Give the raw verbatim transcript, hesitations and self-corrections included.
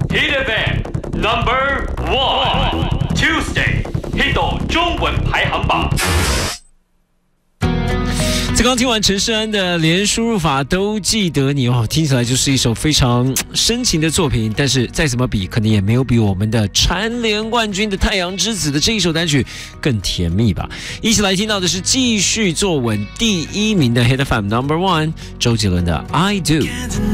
Hit F M Number One Tuesday Hit 中文排行榜。 在刚听完陈势安的《连输入法都记得你》哦，听起来就是一首非常深情的作品，但是再怎么比，可能也没有比我们的蝉联冠军的《太阳之子》的这一首单曲更甜蜜吧。一起来听到的是继续坐稳第一名的 Hit F M Number One 周杰伦的《I Do》。